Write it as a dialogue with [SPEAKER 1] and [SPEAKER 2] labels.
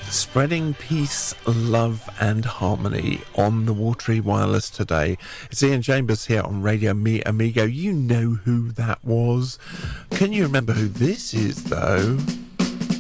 [SPEAKER 1] Spreading peace, love and harmony on the Watery Wireless today. It's Ian Chambers here on Radio Mi Amigo. You know who that was. Can you remember who this is, though?